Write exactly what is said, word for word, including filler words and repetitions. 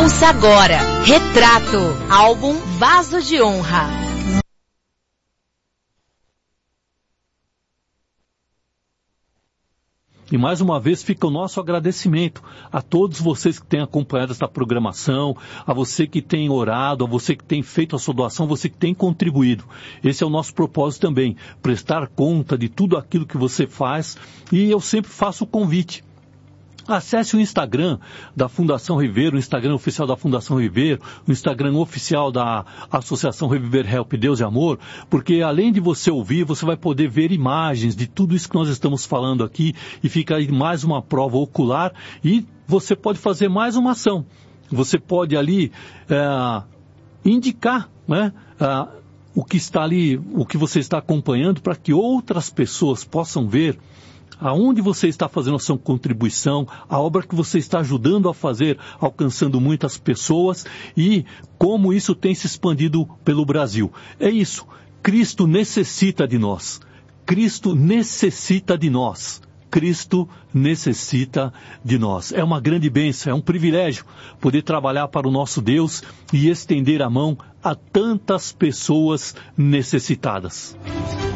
Ouça agora Retrato, álbum Vaso de Honra. E mais uma vez fica o nosso agradecimento a todos vocês que têm acompanhado esta programação, a você que tem orado, a você que tem feito a sua doação, a você que tem contribuído. Esse é o nosso propósito também, prestar conta de tudo aquilo que você faz, e eu sempre faço o convite. Acesse o Instagram da Fundação Ribeiro, o Instagram oficial da Fundação Ribeiro, o Instagram oficial da Associação Reviver Help Deus e Amor, porque além de você ouvir, você vai poder ver imagens de tudo isso que nós estamos falando aqui, e fica aí mais uma prova ocular, e você pode fazer mais uma ação. Você pode ali é, indicar, né, é, o que está ali, o que você está acompanhando, para que outras pessoas possam ver aonde você está fazendo a sua contribuição, a obra que você está ajudando a fazer, alcançando muitas pessoas, e como isso tem se expandido pelo Brasil. É isso, Cristo necessita de nós, Cristo necessita de nós, Cristo necessita de nós. É uma grande bênção, é um privilégio poder trabalhar para o nosso Deus e estender a mão a tantas pessoas necessitadas.